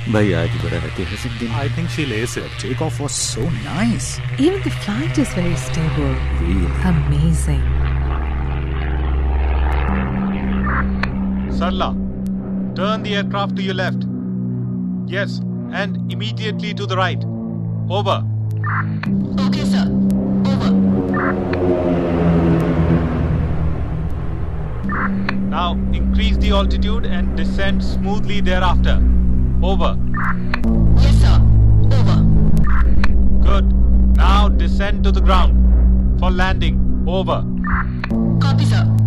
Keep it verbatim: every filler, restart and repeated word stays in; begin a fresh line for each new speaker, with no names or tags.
भाई आज बड़ा ऐतिहासिक दिन.
I think she'll ace it.
Takeoff was so nice.
Even the flight is very stable.
Really?
Amazing.
Sarla, turn the aircraft to your left. Yes, and immediately to the right. Over.
Okay, sir. Over.
Now increase the altitude and descend smoothly thereafter. Over.
Yes, sir. Over.
Good. Now descend to the ground for landing. Over.
Copy, sir.